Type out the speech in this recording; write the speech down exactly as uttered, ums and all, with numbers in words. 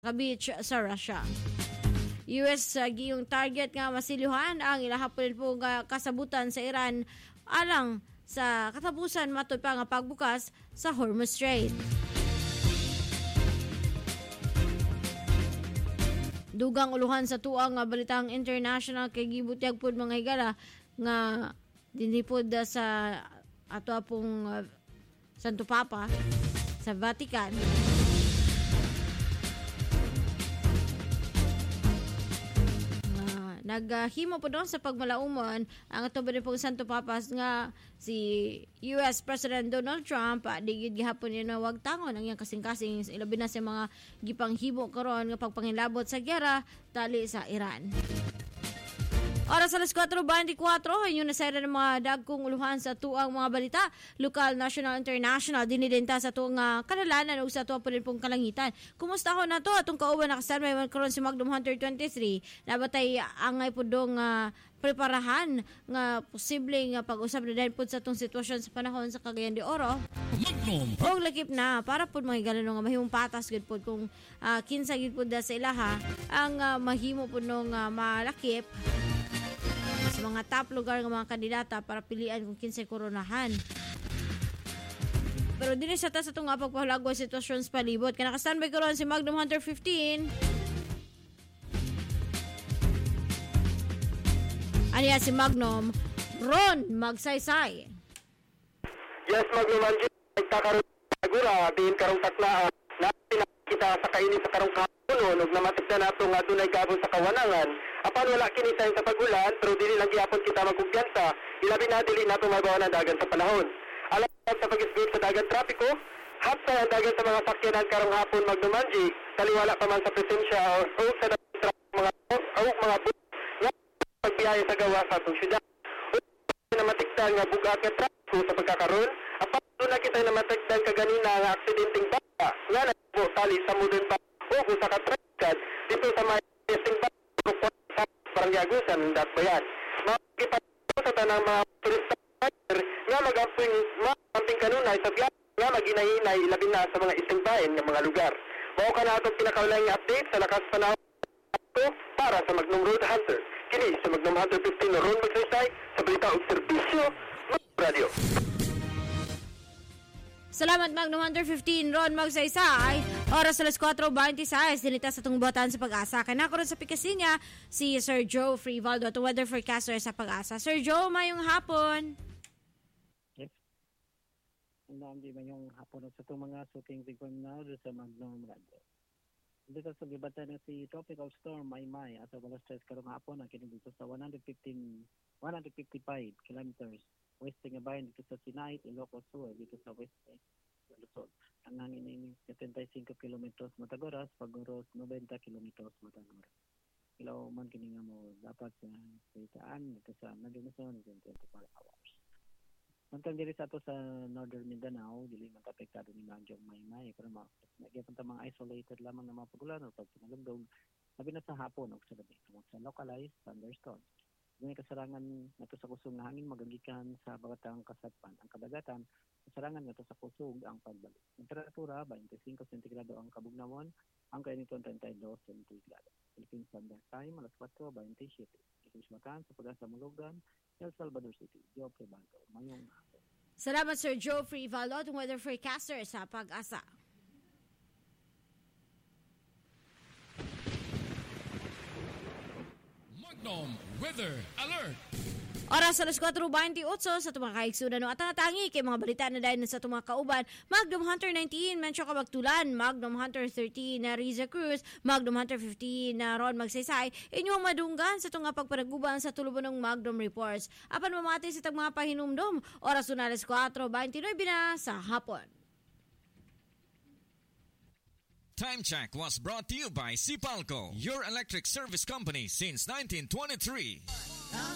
Beach sa Russia. U S uh, giyong target nga masiluhan ang ilahapon po nga kasabutan sa Iran alang sa katapusan matod pa nga pagbukas sa Hormuz Strait. Dugang uluhan sa tuang nga balitang international kay gibutyag pud mga higala nga dinipod sa ato pong uh, Santo Papa sa Vatican. Naghimo po doon sa pagmalaumon ang ato ba pong Santo Papas nga si U S President Donald Trump digid gihapon niya na wag tangon ang iyang kasing-kasing ilabi na sa mga gipanghimo karon nga pagpangilabot sa giyera tali sa Iran. Oras alas kwatro bantikuwatro, inyo na sera ng mga dagkong uluhan sa tuang mga balita, lokal, national, international, dinidenta sa tuang uh, kanalanan o sa tuang po rin pong kalangitan. Kumusta ho na to? Atong kauban nakasal may karon si Magnum Hunter twenty-three. Nabatay angay po dong uh, preparahan nga posibleng uh, pag-usap na dahil po sa itong sitwasyon sa panahon sa Cagayan de Oro. Magnum! O lakip na, para po mga galano nga mahimong patas good po kung uh, kinsa gid po da sa ilaha ang uh, mahimo po nung uh, malakip sa mga top lugar ng mga kandidata para pilian kung kinsay koronahan. Pero din sa tas itong nga pagpahulagwa sitwasyon sa palibot. Kaya naka-standby ko ron si Magnum Hunter fifteen. Aniya si Magnum Ron Magsaysay. Yes, Magnum Hunter. Nagkakaroon sigura din karong taklaan na kita sa kainin sa karong kapuno ug namatik na nato nga dunay gabon sa kawanangan. Apan wala kini sa pagulan pero dili lang gyapon kita magkumpiyansa. Ilabi na dili nato magawa ng dagan sa panahon. Alam sa pag-isbig sa dagan trapiko, hapsa ang dagan sa mga sakyanan karong hapon magdumanji, taliwala pa man sa presensya o, o sa dagan mga o mga bus nga pagbiyaya sa gawa sa atong syudad. Na matikdan nga bugat nga trapiko sa pagkakaroon, apan doon na kita na matikdan kaganina nga aksidenteng baka nga nagbo tali sa mudon pa o sa katrakan dito sa may testing baka parang yagusan dat bayan. Makikita sa tanang mga turista nga mag-amping mag-amping kanunay sa biyak nga maginahinay labi na sa mga istingbayan ng mga lugar. Mao ka na itong pinakaulang update sa lakas panahon para sa Magnum Road Hunter. Kini sa Magnum Hunter fifteen na Ron Magsaysay sa balita o serbisyo ng radio. Salamat Magnum Hunter fifteen, Ron Magsaysay. Oras alas kwatro bantisize, dinita sa itong buhatan sa Pag-asa. Kanako rin sa pikasinya, si Sir Joe Frivaldo, at weather forecaster sa Pag-asa. Sir Joe, mayong hapon. Yes. Hindi man yung hapon sa itong mga suking bigwan na sa Magnum Radio. Dito sa gibatan na si Tropical Storm Maymay at sa balas stress karong hapon na kinig dito sa one fifteen, one fifty-five kilometers west nga bayan dito sa Sinait, Ilocos Sur, dito sa west eh, Luzon. Ang hangin ay seventy-five kilometers matagoras, pag-oros ninety kilometers matagoras. Ilaw man kini nga mo dapat sa saitaan dito sa Nagunason within twenty-four hours. Mantang diri sa ato sa Northern Mindanao, dili man apektado ni Manjong Maymay, pero nagyapon ta mga isolated lamang na mga pagulan o pag pinalugdog, labi na sa hapon o sa gabi, tungod sa localized thunderstorms. May kasarangan nato sa kusog nga hangin magagikan sa bagatang kasatpan. Ang kadagatan, kasarangan nato sa kusog ang pagbalik. Temperatura, twenty-five centigrado ang kabugnawan, ang kainiton thirty-two centigrado. Philippine Standard Time, alas kwatro bantisiete. Isusmatan sa Pag-asa Mulugan, El Salvador City. Joe Frivaldo, mayong hapon. Salamat Sir Joe Frivaldo, itong weather forecaster sa Pag-asa. Magnum Weather Alert! Oras alas kwatro bantiocho sa tumakahigsunan no at natangi kay mga balita na dahil sa tumakauban. Magnum Hunter nineteen, Mencho Kabagtulan, Magnum Hunter thirteen na Riza Cruz, Magnum Hunter fifteen na Ron Magsaysay, inyong madunggan sa tunga pagpanaguban sa tulubo ng Magnum Reports. Apan mamati sa tag mga pahinumdom, oras na alas kwatro bantinoy na sa hapon. Time check was brought to you by Sipalco, your electric service company since nineteen twenty-three.